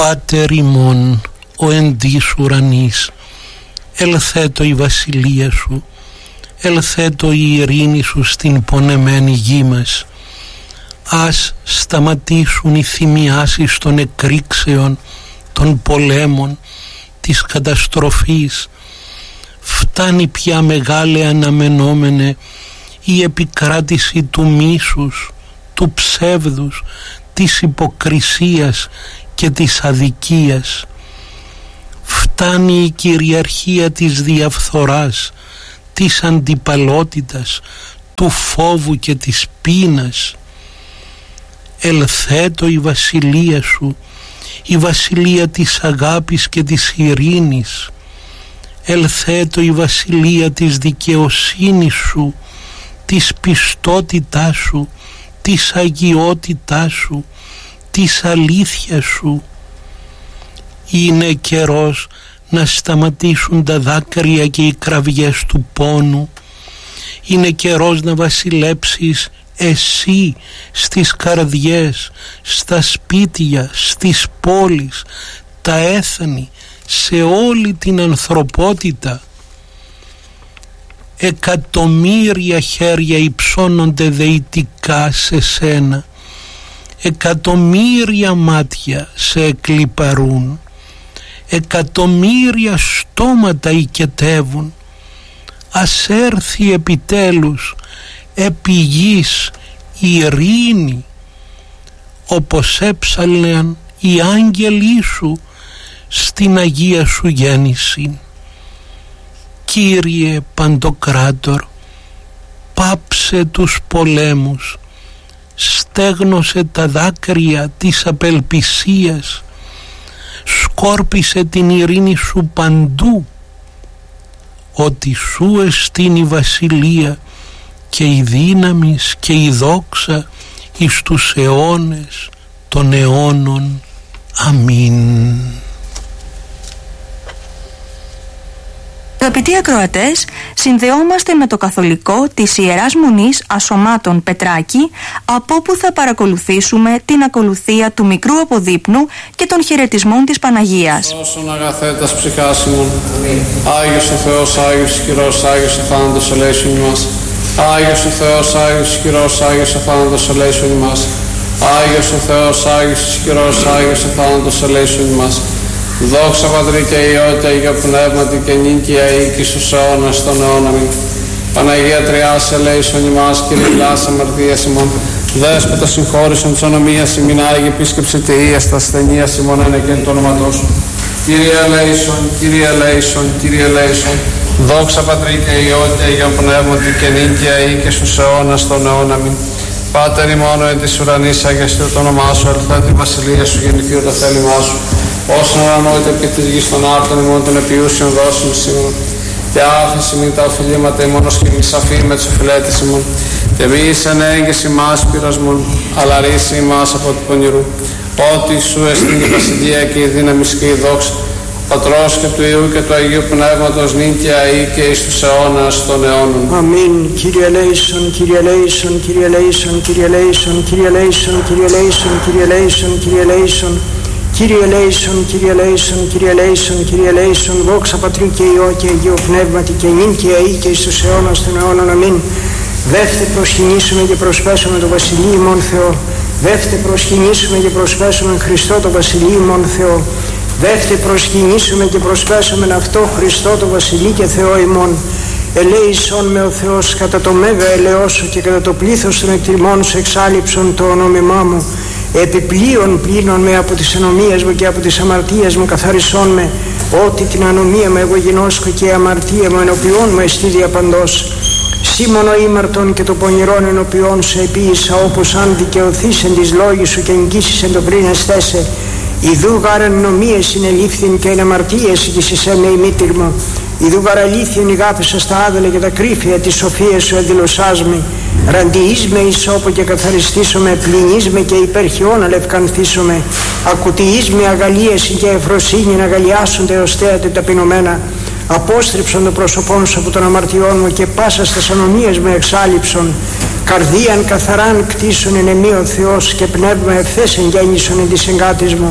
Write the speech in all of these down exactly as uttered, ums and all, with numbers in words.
Πάτερ ημών, ο εν της ουρανής, ελθέτω η βασιλεία σου, ελθέτω η ειρήνη σου στην πονεμένη γη μας. Ας σταματήσουν οι θυμιάσεις των εκρήξεων, των πολέμων, της καταστροφής. Φτάνει πια μεγάλε αναμενόμενε η επικράτηση του μίσους, του ψεύδους, της υποκρισίας και της αδικίας. Φτάνει η κυριαρχία της διαφθοράς, της αντιπαλότητας, του φόβου και της πείνας. Ελθέτω η βασιλεία σου, η βασιλεία της αγάπης και της ειρήνης. Ελθέτω η βασιλεία της δικαιοσύνης σου, της πιστότητάς σου, της αγιότητάς σου, της αλήθειας σου. Είναι καιρός να σταματήσουν τα δάκρυα και οι κραυγές του πόνου. Είναι καιρός να βασιλέψεις εσύ στις καρδιές, στα σπίτια, στις πόλεις, τα έθνη, σε όλη την ανθρωπότητα. Εκατομμύρια χέρια υψώνονται δεητικά σε σένα, εκατομμύρια μάτια σε εκλιπαρούν, εκατομμύρια στόματα οικετεύουν. Ας έρθει επιτέλους επί γης η ειρήνη, όπως έψαλναν οι άγγελοι σου στην Αγία σου γέννηση. Κύριε Παντοκράτορ, πάψε τους πολέμους, στέγνωσε τα δάκρυα της απελπισίας, σκόρπισε την ειρήνη σου παντού, ότι σου εστίν η βασιλεία και η δύναμις και η δόξα εις τους αιώνες των αιώνων. Αμήν. Αγαπητοί ακροατές, συνδεόμαστε με το καθολικό της Ιεράς Μονής Ασωμάτων Πετράκη, από όπου θα παρακολουθήσουμε την ακολουθία του μικρού αποδείπνου και των χαιρετισμών της Παναγίας. Όσον αγαθέτας ψυχάς ημών, Άγιος ο Θεός, Άγιος ισχυρός, Άγιος ο θάνατος ελέησον ημάς. Άγιος ο Θεός, Άγιος ισχυρός, Άγιος ο θάνατος ελέησον ημάς. Άγιος ο Θεός, Άγιος ισχυρός, Άγιος ο θάνατος ελέησον ημάς. Δόξα Πατρί και Υιό και Αγίο Πνεύματι και νίκαια οίκη στους αιώνας των αιώνων. Παναγία Τριάς ελέησον ημάς, κηρυλάς αμαρτίας ημών. Δέσποτα συγχώρησον της ονομίας ημών, Άγιε επίσκεψε τεΐας τα ασθενείας ημών ενεκέν το όνομα σου. Κύριε ελέησον, Κύριε ελέησον, Κύριε ελέησον. Δόξα Πατρί και Υιό και Αγίο Πνεύματι και νίκαια οίκη στους αιώνας των αιώνων. Πάτερ ημών εν της ουρανής, αγιαστεί το όνομά σου, ελθέτω η βασιλεία σου, γεννηθήτω το θέλημά σου. Όσον ανανόητε και της γης των άρτων ημών των επιούσιων δώσεων σήμερα. Και άφηση μην τα οφειλήματα ημών ως και μη σαφή με τους οφειλέτες ημών. Και μη εις ενέγγιση ημάς πειρασμών, αλλά ρίση ημάς από του πονηρού. Ότι σου εστίν η βασιλεία και η δύναμη και η δόξα, Πατρός και του Υιού και του Αγίου Πνεύματος νίκαια ή και εις τους αιώνας των αιώνων. Αμήν. Κύριε ελέησον, Κύριε ελέησον, Κύριε ελέησον, Κύριε ελέησον, Κύριε ελέησον, Κύριε ελέησον, Κύριε ελέησον, Κύριε ελέησον. Κύριε ελέησον, Κύριε ελέησον, Κύριε ελέησον, Κύριε ελέησον, δόξα Πατρί και Υιό και Αγίου Πνεύματι και νυν και αεί και εις τους αιώνας των αιώνων. Αμήν. Δεύτε προσκυνήσουμε και προσπέσουμε το Βασιλείο ημών Θεό. Δεύτε προσκυνήσουμε και προσπέσουμε Χριστό το Βασιλείο ημών Θεό. Δεύτε προσκυνήσουμε και προσπέσουμε αυτό Χριστό το Βασιλείο και Θεό ημών. Ελέησον με ο Θεός κατά το μέγα ελεός σου και κατά το πλήθος των εκτιμών σου εξάλληψον το ονόμημά μου. Επιπλέον πλήνων με από τις ανομίες μου και από τις αμαρτίες μου καθαρισόν με, ότι την ανομία μου εγώ γινώσκω και η αμαρτία μου ενωπιών μου εστί διαπαντός. Σήμωνο ήμαρτον και το πονηρόν ενωπιών σου επίησα, όπως αν δικαιωθείς εν της λόγης σου και εγγύσεις εν το πριν εστέσαι. Ιδού γάρ εν νομίες συνελήφθην και εν αμαρτίες εις εσένα η μήτηρ μου. Ιδού γάρ αλήθιον ηγάπησα στα άδελα και τα κρύφια της σοφίας σου εδηλωσάς με. Ραντιείς με ισόπο και καθαριστήσω με, πληνείς με και υπερχιόν αλευκανθήσω με. Ακουτιείς με αγαλίαση και ευφροσύνη να αγαλιάσονται ως θέατε ταπεινωμένα. Απόστριψον το πρόσωπόν σου από των αμαρτιών μου και πάσα στας ανομίες με εξάλληψον. Καρδίαν καθαράν κτίσον εν εμεί ο Θεός και πνεύμα ευθές εγγέννησον εν της εγκάτης μου.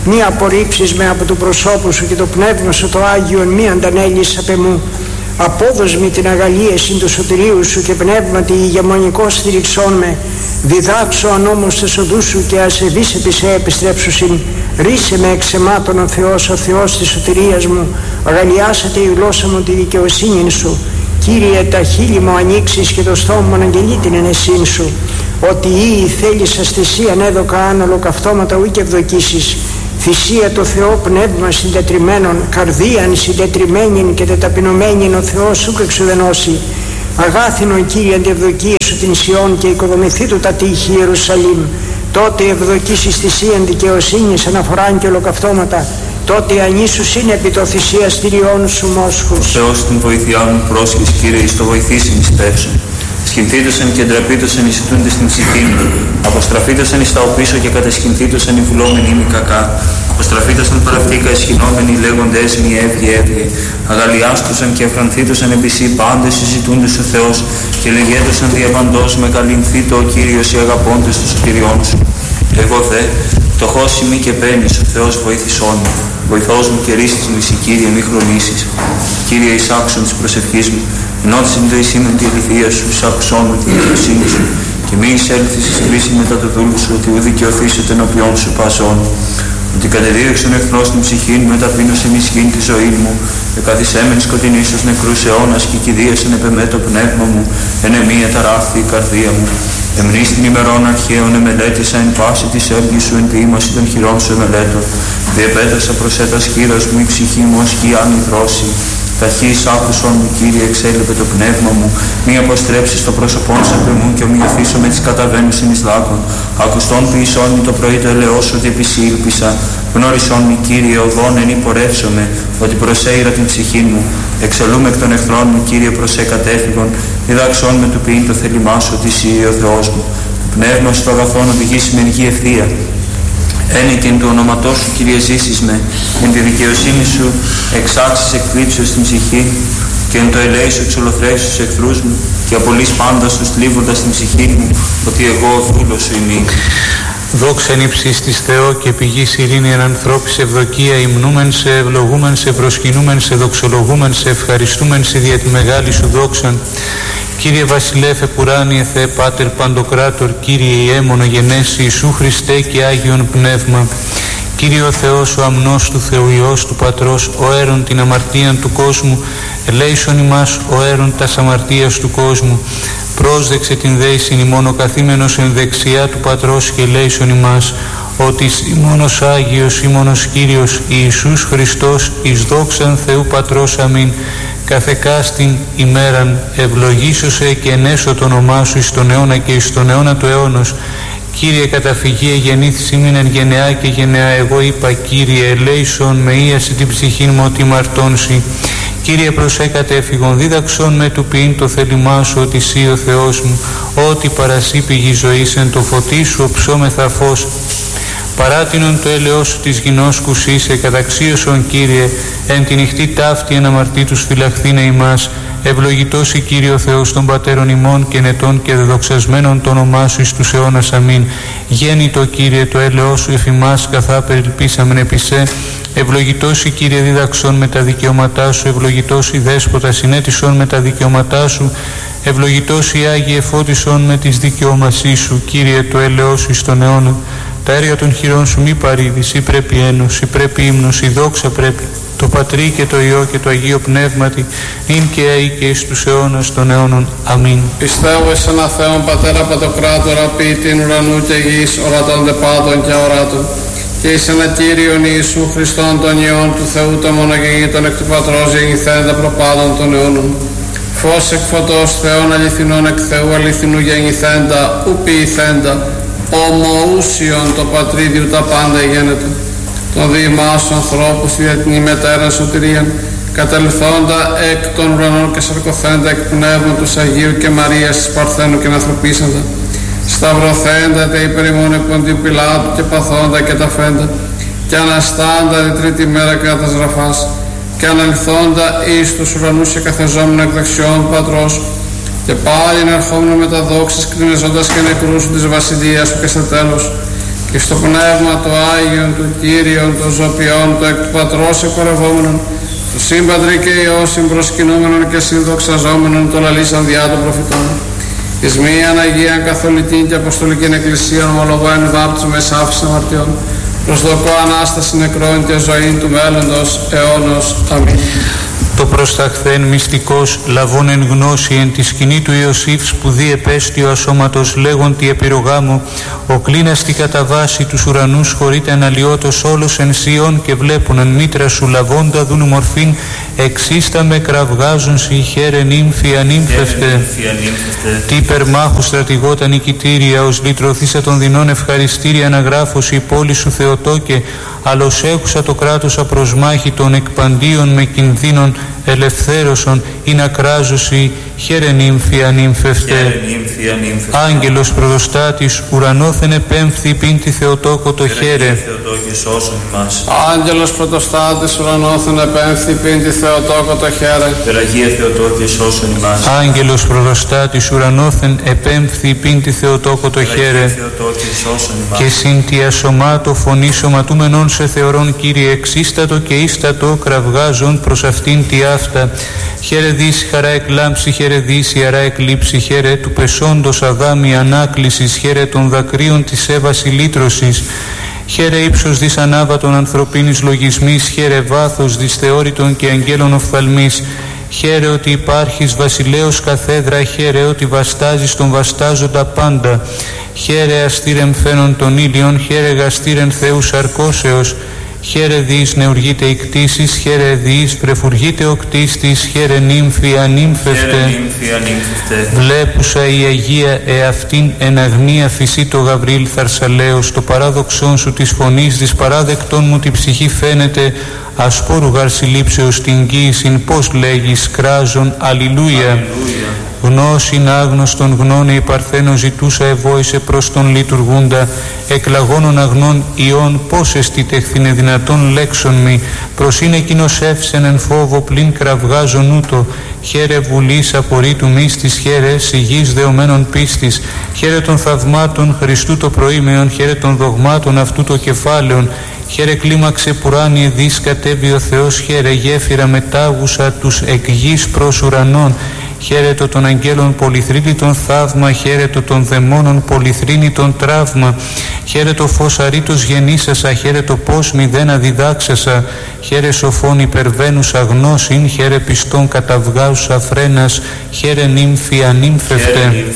μη απορρίψεις με από του προσώπου σου και το πνεύμα σου το Άγιον μη αντανέλεις απ' εμού. Απόδοσμη την αγαλίαση του σωτηρίου σου και πνεύματι ηγεμονικό στηριξών με. Διδάξω ανόμως τες οδούς σου και ασεβείς επί σε επιστρέψουσιν. Ρίσε με εξαιμάτων ο Θεός, ο Θεός της σωτηρίας μου. Αγαλιάσατε η γλώσσα μου τη δικαιοσύνη σου. Κύριε, τα χείλη μου ανοίξεις και το στόμα μου αναγγελεί την ενεσύν σου. Ότι ή θέλησας θυσίαν έδωκα αν ολοκαυτώματα ουκ ευδοκίσεις. Θυσία το Θεό πνεύμα συντετριμένων, καρδίαν συντετριμένην και τεταπεινωμένην ο Θεός ούκ εξουδενώσει. Αγάθινο Κύριε αντευδοκία σου την Σιών και οικοδομηθεί του τα τείχη Ιερουσαλήμ. Τότε ευδοκίσεις θυσίαν δικαιοσύνης αναφοράν και ολοκαυτώματα. Τότε ανήσους είναι επί το θυσιαστηριών σου μόσχους. Θεός την βοήθειά μου πρόσχης Κύριε εις το βοηθήσιν εις πέσω. Σκηνθήτωσαν και ντραπήτωσαν οι ζητούντες στην ψυχή μου. Αποστραφήτωσαν εις τα οπίσω και κατασχηνθήτωσαν οι βουλόμενοι μη κακά. Αποστραφήτωσαν παραυτήκα εσχυνόμενοι λέγοντες μη έβγε έβγε. Αγαλιάστουσαν και εφρανθήτωσαν επί σύ πάντες οι ζητούντες ο Θεός. Και λεγέντωσαν διαπαντός μεγαλυνθήτω ο Κύριος οι αγαπώντες του σωτηριών σου. Εγώ δε, φτωχός ημί και παίρνεις, ο Θεός βοήθησόν μου. Βοηθός μου και ρίστης μου εσύ Κύριε μη χρονίσεις. Κύριε εις άξον της προσευχής μου. Ενώτησιν το εσύ με τη αληθεία σου, σ' μου τη δικαιοσύνη σου. Και μη εισέλθεις εις κρίση μετά το δούλου σου, ότι ου δικαιωθήσετε ενώπιόν σου πασών. Ότι κατεδίωξον εχθρός την ψυχήν μου, εταπείνωσεν ισχύν τη ζωή μου. Εκαθισέμεν σκοτεινής ως νεκρούς αιώνας και κηδίασεν επεμέ το πνεύμα μου. Εν εμία ταράχθη η καρδία μου. Εμνείς την ημερών αρχαίων εμελέτησα εν πάση της έργης σου, εν ποίημαση των χειρών σου εμελέτω. Διεπέτασα προσέτας χείρας μου, η ψυχή μου ως σκιάν υδρώσει. Ταχύς άκουσον μου Κύριε εξέλιπε το πνεύμα μου. Μη αποστρέψεις το πρόσωπόν σου απ' εμού και μη αφήσω με τις καταβαίνουσιν εις λάκων. Ακουστόν ποιησόν μη το πρωί το ελεός ότι επισή ήλπισα. Γνώρισόν μη Κύριε οδόν εν υπορεύσομαι, ότι προσέειρα την ψυχή μου. Εξελούμε εκ των εχθρών μου Κύριε προσέ κατέφυγον. Διδάξόν με του ποιήν το θέλημά σου ότι εσύ ο Θεός μου. Το πνεύμα σου το αγαθόν οδηγήσει με ενεργή ευθεία. Ένικεν του ονοματός σου Κύριε ζήσεις με, εν τη δικαιοσύνη σου εξάξεις εκπλήψεως στην ψυχή και εν το ελέη σου εξολοθρεύσεις τους εχθρούς μου και απολύς πάντα τους θλίβοντας την ψυχή μου ότι εγώ ο δούλος σου ημί. Δόξα εν υψής της Θεό και πηγής ειρήνη εν ανθρώπης ευδοκία, υμνούμεν σε, ευλογούμεν σε, προσκυνούμεν σε, δοξολογούμεν σε, ευχαριστούμεν σε δια τη μεγάλη σου δόξαν. Κύριε Βασιλέφε Πουράνιε Θεέ Πάτερ Παντοκράτορ, Κύριε Ιέμονο Γενέση Ιησού Χριστέ και Άγιον Πνεύμα, Κύριε ο Θεός ο αμνός του Θεού Υιός του Πατρός, ο έρων την αμαρτίαν του κόσμου, ελέησον ημάς ο έρων τας αμαρτίας του κόσμου, πρόσδεξε την δέησιν ημών ο καθήμενος εν δεξιά του Πατρός και ελέησον ημάς, ότι ημώνος Άγιος, ημώνος Κύριος Ιησούς Χριστός, εις δόξαν Θεού Πατρός αμήν, καθεκάστην ημέραν ευλογήσωσε και ενέσω το όνομά σου εις τον αιώνα και εις τον αιώνα του αιώνος. Κύριε καταφυγή εγεννήθης ημίν εν γενεά και γενεά, εγώ είπα Κύριε ελέησον με ίαση την ψυχήν μου ότι μαρτώνσι. Κύριε προσέ κατέφυγον, δίδαξον με του ποιήν το θέλημά σου ότι εσύ ο Θεός μου, ότι παρασύ πηγή ζωής εν το φωτί σου οψόμεθα φως. Παράτινον το έλεος σου της γινώσκους είσαι, καταξίωσον Κύριε, εν τη νυχτή ταύτη εν αμαρτήτους φυλαχθήνε ημάς. Ευλογητός η Κύριε ο Θεός των Πατέρων ημών και νετών και δεδοξασμένων το όνομά σου εις τους αιώνας αμήν. Γέννητο Κύριε το έλεος σου εφ' ημάς καθά περιλπίσαμεν επί σε. Ευλογητός η Κύριε δίδαξον με τα δικαιώματά σου, ευλογητός η Δέσποτα συνέτησον με τα δικαιώματά σου, ευλογητός η Άγιε φώτισον με τις δικαιώμασή σου, Κύριε το έλεος σου εις τον αιώνα. Τα έργα των χειρών σου μη παρήδεις, ή πρέπει ένος, ή πρέπει ύμνος, η δόξα πρέπει, το Πατρί και το Υιό και το Αγίο Πνεύματι, ειν και αεί και εις τους αιώνας των αιώνων. Αμήν. Πιστεύω εις ένα Θεόν Πατέρα Παντοκράτορα, ποιητήν ουρανού και γης, ορατών δε πάντων και οράτων, και εις ένα Κύριον Ιησού Χριστόν των Υιών του Θεού το μονογεννήτων εκ του Πατρός γεννηθέντα προπάντων των αιώνων. Φως εκ φωτός Θεών αληθινών εκ Θεού αληθινού γεννηθέντα, ου ποιηθέντα, ομοούσιον το πατρίδιου τα πάντα γένετο. Τον διημάς του ανθρώπους δια την ημετέρα σωτηρίαν, καταληθόντα εκ των ουρανών και σαρκωθέντα εκ πνεύματος Αγίου και Μαρίας της Παρθένου και ανθρωπίσαντα. Σταυρωθέντα τε υπερ ημών εκ Ποντίου Πιλάτου και παθόντα και ταφέντα, και αναστάντα τη τρίτη μέρα κατά τας ραφάς, και αναλυθόντα εις τους ουρανούς και καθεζόμενο εκ δεξιών του Πατρός, και πάλι ερχόμενο με τα δόξης κτηνεζόντας και νεκρούς σου της βασιλείας σου και στο τέλος, και στο πνεύμα το Άγιον του Κύριον των Ζωπιών, το εκ του Πατρός εκπορευόμενον, το Σύμπατρι και Υιό συμπροσκυνούμενον και συνδοξαζόμενον το λαλήσαν διά των προφητών, εις μίαν Αγίαν Καθολική και Αποστολική Εκκλησία ομολογώ εν βάπτισμα εις άφης αμαρτιών, προσδοκώ Ανάσταση νεκρών και ζωή του μέλλοντος αιώνος. Αμήν. Το προσταχθέν μυστικός λαβών εν γνώση εν τη σκηνή του Ιωσήφ σπουδή επέστιο ασώματος λέγον τη επιρρογάμου, ο κλίνας τη κατά βάση τους ουρανούς χωρείται αναλιώτος όλος εν Σιών και βλέπουν εν μήτρα σου λαβώντα δουν μορφήν εξίστα με κραυγάζουν σοι χαίρε νύμφη ανύμφευτε. Τι υπερμάχου στρατηγότα νικητήρια ως λυτρωθήσα των δεινών ευχαριστήρια αναγράφος η πόλη σου Θεοτόκε, αλλος έχουσα το κράτος απροσμάχη των εκπαντίων με κινδύνων ελευθέρωσον ή να κράζωση χαίρε νύμφη ανύμφευτε. Άγγελος προδοστάτης ουρανόθεν επέμφθη πίντη Θεοτόκο το χαίρε. Άγγελος πρωτοστάτης ουρανόθεν επέμφθη πίντη Θεοτόκο το χαίρε. Περαγία Θεοτόκη σώσον ημάς. Άγγελος προδοστάτης ουρανόθεν επέμφθη πίντη Θεοτόκο το χαίρε. Και συν τη ασωμάτω φωνή σωματούμενον σε θεωρών Κύριε εξίστατο και ίστατο κραυγάζον προς αυτήν τη αυτά. Χαίρε δις χαρά εκλάμψη, χαίρε δις ιερά εκλείψη, χαίρε του πεσόντος αδάμη ανάκλησης, χαίρε των δακρύων της έβαση λύτρωσης. Χαίρε ύψος δις ανάβατον ανθρωπίνης λογισμής, χαίρε βάθος δις θεώρητον και αγγέλων οφθαλμής. Χαίρε ότι υπάρχεις βασιλέως καθέδρα, χαίρε ότι βαστάζεις τον βαστάζοντα πάντα. Χαίρε αστήρεν φαίνον των ήλιων, χαίρε γαστήρεν Θεούς αρκώσεως. Χαίρε διείς νεουργείται η κτήσης, χαίρε διείς βρεφουργείται ο κτίστης, χαίρε νύμφη ανύμφευτε. Βλέπουσα η Αγία εαυτήν εν αγνία φυσί το Γαβρίλ Θαρσαλέος, το παράδοξόν σου της φωνής της παράδεκτον μου τη ψυχή φαίνεται, ασπόρου γαρσιλήψεως την κοίησιν πως λέγεις κράζον αλληλούια. Γνώσιν άγνωστον γνώνε η Παρθένο ζητούσα ευόησε προς τον λειτουργούντα, εκλαγώνων αγνών ιών πώς εστιτεχθήνε δυνατόν λέξον μη, προς είναι εκείνος εύσεν εν φόβο πλην κραυγάζον ούτω. Χαίρε βουλής απορρίτου μίστης, χαίρε σιγής δεωμένων πίστης, χαίρε των θαυμάτων Χριστού το προήμεον, χαίρε των δογμάτων αυτού το κεφάλαιον. Χαίρε κλίμαξε πουράνιε δις κατέβει ο Θεός, χαίρε γέφυρα μετάγουσα τους εκ γης προς ουρανών. Χαίρετο των αγγέλων πολυθρήνητον θαύμα, χαίρετο των δαιμόνων πολυθρήνητον τραύμα. Χαίρετο φως αρήτως γεννήσασα, χαίρετο πως μηδένα διδάξασα. Χαίρε σοφών υπερβαίνουσα γνώσιν, χαίρε πιστών καταυγάουσα φρένας, χαίρε νύμφη ανύμφευτε.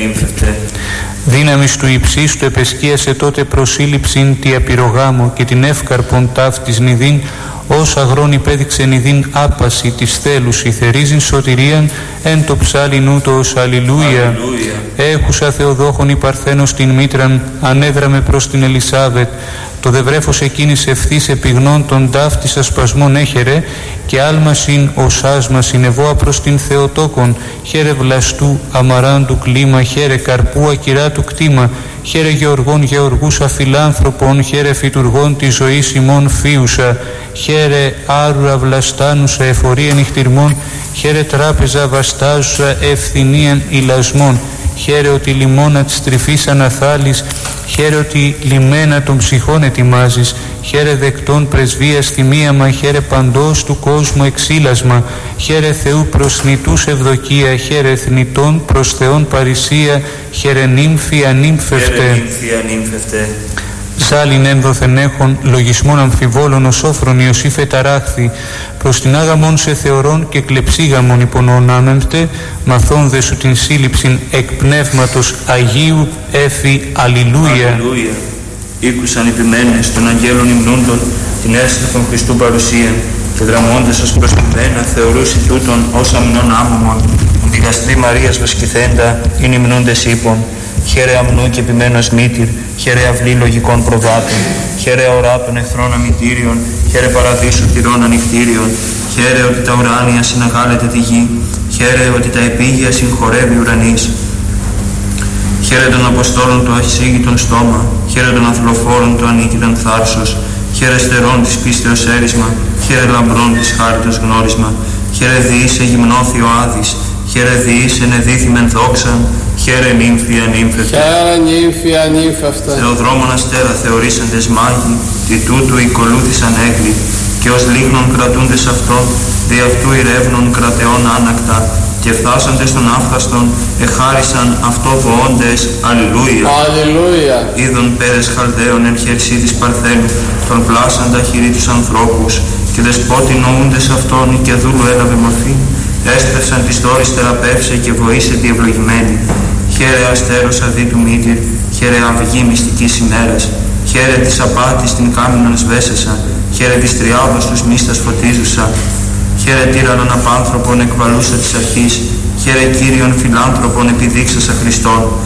Δύναμης του υψίστου επεσκίασε τότε προσήλυψην τη απειρογάμο και την εύκαρπον ταύτης νηδίν, ως αγρόν υπέδειξε νηδίν άπαση της θέλους η θερίζειν σωτηρίαν εν το ψάλιν ούτως αλληλούια. Έχουσα Θεοδόχον η Παρθένος την μήτραν, ανέδραμε προς την Ελισάβετ. Το δε βρέφος εκείνης ευθύς επιγνών των ταύτης ασπασμών έχερε και άλμασιν ως άσμα συνεβόα προς την Θεοτόκον. Χαίρε βλαστού αμαράντου κλίμα, χαίρε καρπού ακυρά του κτήμα. Χαίρε γεωργών γεωργούσα φιλάνθρωπων, χαίρε φυτουργών τη ζωή ημών φίουσα. Χαίρε άρουρα βλαστάνουσα εφορία νυχτηρμών, χαίρε τράπεζα βαστάζουσα ευθυνίαν ηλασμών. Χαίρε ότι λιμώνα της τρυφής αναθάλεις, χαίρε ότι λιμένα των ψυχών ετοιμάζεις. Χαίρε δεκτών πρεσβείας θυμίαμα, χαίρε παντός του κόσμου εξήλασμα. Χαίρε Θεού προς θνητούς ευδοκία, χαίρε θνητών προς Θεόν παρησία. Χαίρε νύμφη ανύμφευτε. Ζάλιν ένδοθεν έχων λογισμών αμφιβόλων ως όφρον Ιωσήφ εταράχθη. Προς την άγαμον σε θεωρών και κλεψίγαμον υπονών άμεμπτε, μαθών δε σου την σύλληψην εκ πνεύματος Αγίου έφη αλληλούια. Ήκουσαν επιμένες των αγγέλων υμνούντων την αίσθηση των Χριστού παρουσία και δραμώντας ως προσκυμμένα θεωρούσι τούτον ως αμνών άμμων τον δικαστρή Μαρίας βοσκηθέντα είναι υμνούντες ύπων. Χαίρε αμνού και επιμένος μήτηρ, χαίρε αυλή λογικών προβάτων, χαίρε ορά των εχθρών αμητήριων, χαίρε παραδείσου τυρών ανοιχτήριων, χαίρε ότι τα ουράνια συναγάλεται τη γη, χαίρε ότι τα επίγεια συγχωρεύει ουρανής. Χαίρε των Αποστόλων του ασύγητον στόμα, χαίρε των αθλοφόρων του ανίκητον θάρσος, χαίρε στερών της πίστεως έρισμα, χαίρε λαμπρών της χάριτος γνώρισμα, χαίρε διείς εγυμνώθη ο Άδης, χαίρε διείς ενεδίθημεν δόξαν, Χαίρε νύμφια νύμφευτε. Χαίρε νύμφια νύμφευτε. Θεοδρόμων αστέρα θεωρήσαντες μάγοι, τι τούτου οικολούθησαν έγκλη, και ως λίγνων κρατούντες αυτών, δι' αυτού ηρεύνων κρατεών άνακτα, και φτάσαντες των άφθαστον, εχάρισαν αυτό βοώντες. Αλληλούια. Αλληλούια. Είδων πέρες Χαλδαίων εν χερσί της Παρθένου, τον πλάσαντα χειρί τους ανθρώπους, και δεσπότη νοούντες αυτόν, και δούλου έλαβε μορφή. Έσπευσαν της τόρης θεραπεύσε και βοήσε τη ευλογημένη. Χαίρε αστέρος αδί του μήτυρ, χαίρε αυγή μυστικής ημέρας. Χαίρε της απάτης την κάμινον σβέσεσα, χαίρε της τριάδος τους μίστας φωτίζουσα. Χαίρε τύρανον απάνθρωπον εκβαλούσα της αρχής, χαίρε Κύριον φιλάνθρωπον επιδείξασα Χριστόν.